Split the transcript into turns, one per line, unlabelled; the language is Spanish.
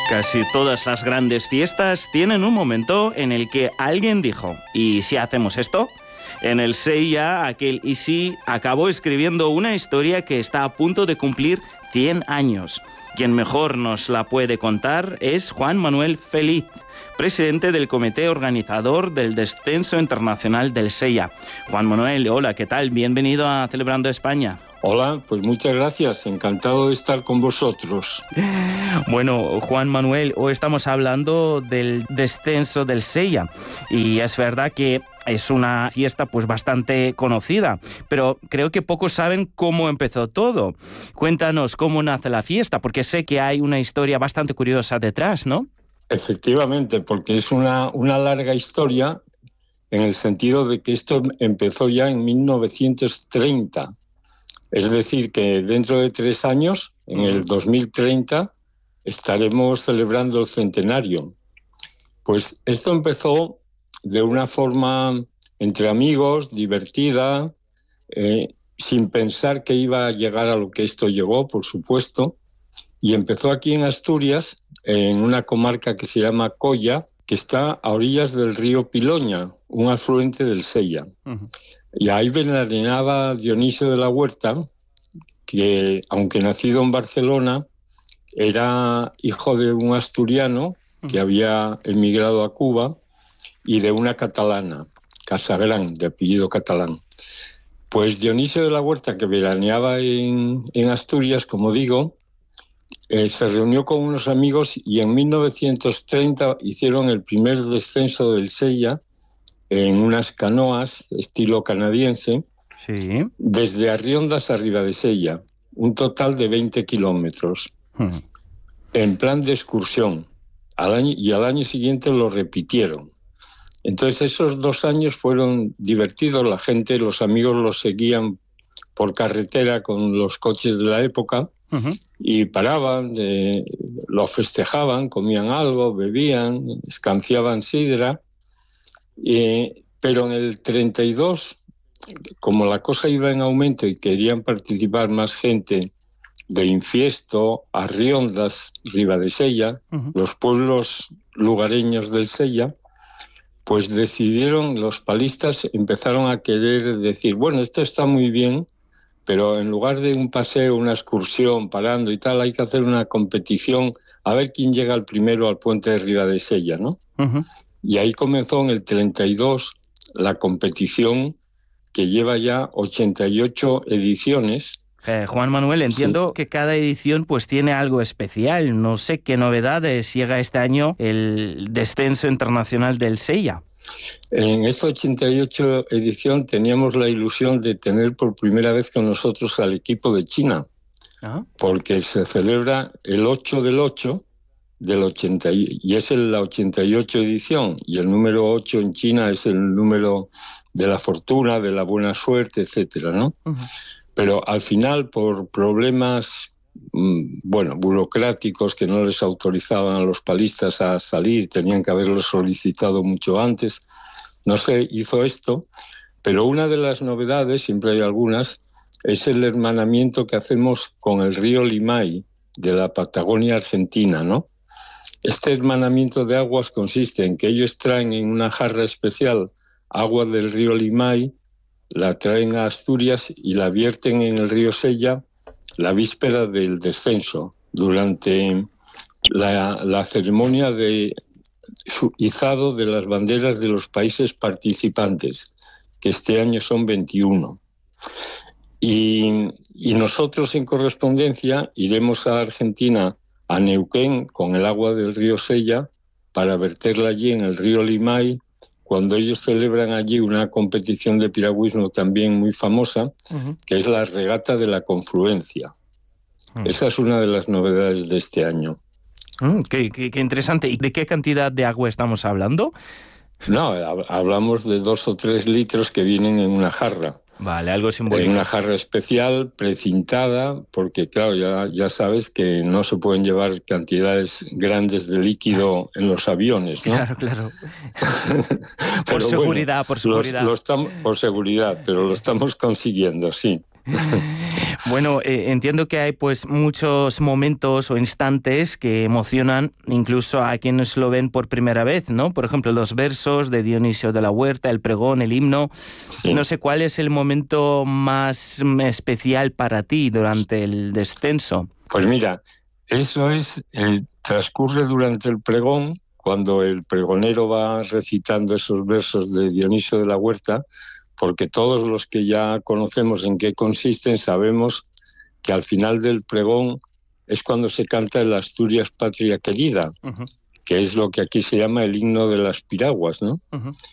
Casi todas las grandes fiestas tienen un momento en el que alguien dijo, ¿y si hacemos esto? En el Sella, aquel y sí acabó escribiendo una historia que está a punto de cumplir 100 años. Quien mejor nos la puede contar es Juan Manuel Feliz, presidente del comité organizador del Descenso Internacional del Sella. Juan Manuel, hola, ¿qué tal? Bienvenido a Celebrando España.
Hola, pues muchas gracias, encantado de estar con vosotros.
Bueno, Juan Manuel, hoy estamos hablando del descenso del Sella y es verdad que es una fiesta pues bastante conocida, pero creo que pocos saben cómo empezó todo. Cuéntanos cómo nace la fiesta, porque sé que hay una historia bastante curiosa detrás, ¿no?
Efectivamente, porque es una larga historia en el sentido de que esto empezó ya en 1930. Es decir, que dentro de 3 años, en el 2030, estaremos celebrando el centenario. Pues esto empezó de una forma entre amigos, divertida, sin pensar que iba a llegar a lo que esto llegó, por supuesto. Y empezó aquí en Asturias, en una comarca que se llama Colla, que está a orillas del río Piloña, un afluente del Sella. Uh-huh. Y ahí veraneaba Dionisio de la Huerta, que aunque nacido en Barcelona, era hijo de un asturiano que había emigrado a Cuba y de una catalana, Casagrán, de apellido catalán. Pues Dionisio de la Huerta, que veraneaba en Asturias, como digo, se reunió con unos amigos y en 1930 hicieron el primer descenso del Sella en unas canoas estilo canadiense, sí, desde Arriondas a Ribadesella, un total de 20 kilómetros, en plan de excursión. Al año siguiente lo repitieron. Entonces esos 2 años fueron divertidos, la gente, los amigos los seguían por carretera con los coches de la época, y paraban, lo festejaban, comían algo, bebían, escanciaban sidra, pero en el 32, como la cosa iba en aumento y querían participar más gente de Infiesto, Arriondas, Ribadesella, los pueblos lugareños del Sella, pues decidieron, los palistas empezaron a querer decir, bueno, esto está muy bien, pero en lugar de un paseo, una excursión, parando y tal, hay que hacer una competición a ver quién llega el primero al puente de Ribadesella, ¿no? Uh-huh. Y ahí comenzó en el 32 la competición, que lleva ya 88 ediciones.
Juan Manuel, entiendo que cada edición pues tiene algo especial. No sé qué novedades llega este año el Descenso Internacional del Sella.
En esta 88 edición teníamos la ilusión de tener por primera vez con nosotros al equipo de China, porque se celebra el 8 del 8 del 80, y es la 88 edición, y el número 8 en China es el número de la fortuna, de la buena suerte, etcétera, ¿no? Uh-huh. Pero al final, por problemas burocráticos que no les autorizaban a los palistas a salir, tenían que haberlo solicitado mucho antes, no se hizo esto, pero una de las novedades, siempre hay algunas, es el hermanamiento que hacemos con el río Limay de la Patagonia Argentina, ¿no? Este hermanamiento de aguas consiste en que ellos traen en una jarra especial agua del río Limay, la traen a Asturias y la vierten en el río Sella la víspera del descenso, durante la ceremonia de izado de las banderas de los países participantes, que este año son 21. Y nosotros en correspondencia iremos a Argentina, a Neuquén, con el agua del río Sella, para verterla allí en el río Limay, cuando ellos celebran allí una competición de piragüismo también muy famosa, que es la regata de la confluencia. Esa es una de las novedades de este año.
Qué interesante. ¿Y de qué cantidad de agua estamos hablando?
No, hablamos de 2 o 3 litros que vienen en una jarra.
Vale, algo simbólico.
En una jarra especial, precintada, porque claro, ya sabes que no se pueden llevar cantidades grandes de líquido en los aviones, ¿no?
Claro. Por seguridad.
Por seguridad, pero lo estamos consiguiendo, sí.
Bueno, entiendo que hay pues muchos momentos o instantes que emocionan incluso a quienes lo ven por primera vez, ¿no? Por ejemplo, los versos de Dionisio de la Huerta, el pregón, el himno.
Sí.
No sé cuál es el momento más especial para ti durante el descenso.
Pues mira, transcurre durante el pregón, cuando el pregonero va recitando esos versos de Dionisio de la Huerta, porque todos los que ya conocemos en qué consisten sabemos que al final del pregón es cuando se canta el Asturias Patria Querida, que es lo que aquí se llama el himno de las piraguas, ¿no?